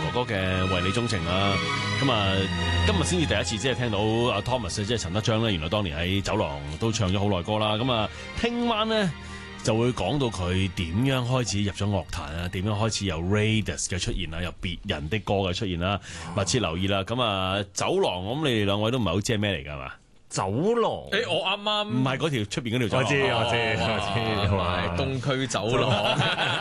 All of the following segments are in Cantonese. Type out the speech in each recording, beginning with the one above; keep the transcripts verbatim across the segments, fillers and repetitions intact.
哥嘅為你鍾情啦。咁啊，今日先至第一次即係聽到阿 Thomas 即係陳德章咧，原來當年喺酒廊都唱咗好耐歌啦。咁啊，聽晚咧就會講到佢點樣開始入咗樂壇啊，點樣開始有 Raidas 嘅出現啊，有別人的歌嘅出現啦，密切留意啦。咁啊，酒廊，我諗你哋兩位都唔係好知係咩嚟㗎嘛？ 酒廊， 誒我啱啱唔係嗰條出邊嗰條酒廊， 我知我知我知， 係東區酒廊，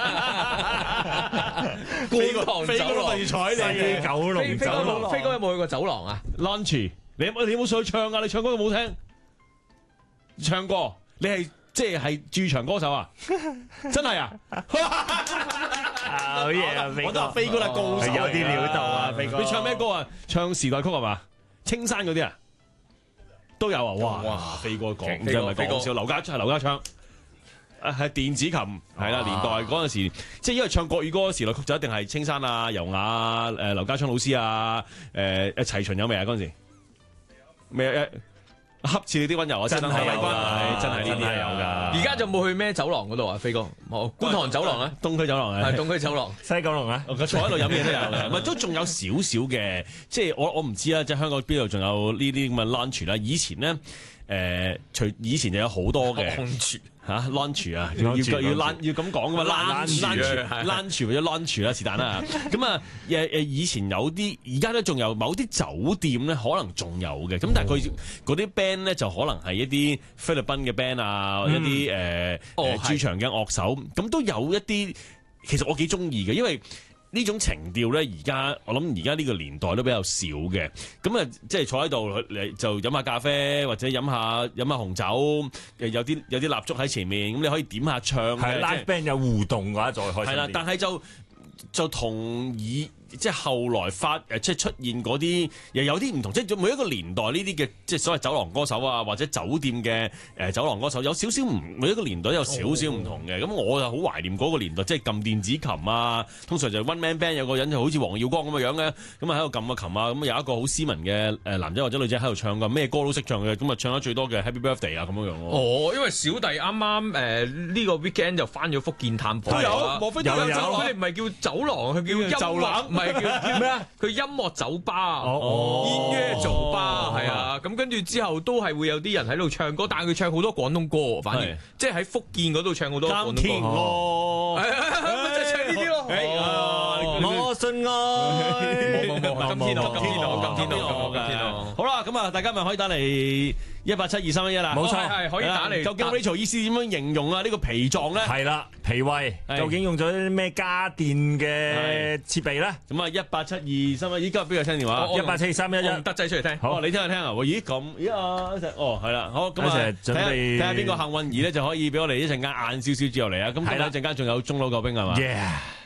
觀塘酒廊， 飛彩你九龍酒廊。 飛哥有冇去過酒廊啊 ？Lunch，你有冇你有冇上去唱啊？你唱歌有冇聽？唱歌，你係即係係駐場歌手啊？真係啊！ 好嘢啊！ 我都話飛哥啦，高手有啲料到啊！飛哥， 你唱咩歌啊？唱時代曲係嘛？青山嗰啲啊？都有啊！哇！哇！飛哥講唔係講笑，劉家昌係劉家昌，啊係電子琴係啦，年代嗰陣時，即係因為唱國語歌時代曲就一定係青山啊、尤雅誒、劉家昌老師啊、誒誒齊秦有未啊？嗰陣時未誒，恰似你啲溫柔啊，真係有㗎，真係呢啲係有㗎。 而家就冇去咩酒廊嗰度啊？飛哥，冇觀塘酒廊啊， 東區酒廊啊， 係東區酒廊， 西九龍啊， 坐喺度飲嘢都有嘅，唔係都仲有少少嘅，即係我我唔知啦，即係香港邊度仲有呢啲咁嘅 lunch 啦。以前咧誒，除以前就有好多嘅 lunch 嚇 lunch 啊，要要要 lunch 要咁講噶嘛 lunch lunch lunch 或者 lunch 啦，是但啦。咁啊誒誒，以前有啲，而家咧仲有某啲酒店咧，可能仲有嘅。咁但係佢嗰啲 band 咧，就可能係一啲菲律賓嘅 band 啊，一啲誒誒駐場嘅樂手，咁都有一啲。其實我幾中意嘅，因為呢種情調咧，而家我諗而家呢個年代都比較少嘅。咁啊，即係坐喺度就飲下咖啡，或者飲下飲下紅酒，有啲有啲蠟燭喺前面，咁你可以點下唱。 係 live band 有互動嘅話，再開心啲。 係啦，但係就就同以即係後來發誒，即係出現嗰啲又有啲唔同，即係每一個年代呢啲嘅即係所謂酒廊歌手啊，或者酒店嘅誒酒廊歌手有少少唔，每一個年代有少少唔同嘅。咁、哦、我就好懷念嗰個年代，即係撳電子琴啊，通常就 one man band 有個人就好似黃耀光咁嘅樣嘅，咁啊喺度撳個琴啊，咁有一個好斯文嘅誒男仔或者女仔喺度唱嘅，咩歌都識唱嘅，咁啊唱得最多嘅 Happy Birthday 啊咁樣樣咯。 哦，因為小弟啱啱誒呢個 weekend 就翻咗福建探訪， 有莫非都有酒廊？ 佢哋唔係叫酒廊，佢叫音樂，唔係叫咩啊？佢音樂酒吧， 哦， 煙約酒吧，係啊，咁跟住之後都係會有啲人喺度唱歌，但係佢唱好多廣東歌，反而即係喺福建嗰度唱好多廣東歌， 咯， 咪就係唱呢啲咯。 我信愛， 冇冇冇，今天我，今天我，今天我，今天我。 好啦，咁啊，大家咪可以打嚟一八七二三一一啦， 冇錯， 係可以打嚟。 究竟 Rachel 意思點樣形容啊？呢個脾臟咧？ 係啦，脾胃究竟用咗啲咩家電嘅設備咧？ 咁啊，一八七二三一，依家邊個聽電話？ 一八七二三一一， 德仔出嚟聽。 好，你聽下聽下。咦咁？咦啊！哦，係啦，好咁啊， 準備睇下邊個幸運兒咧，就可以俾我哋一陣間晏少少之後嚟啊！咁睇下一陣間仲有鐘樓救兵係嘛？ Yeah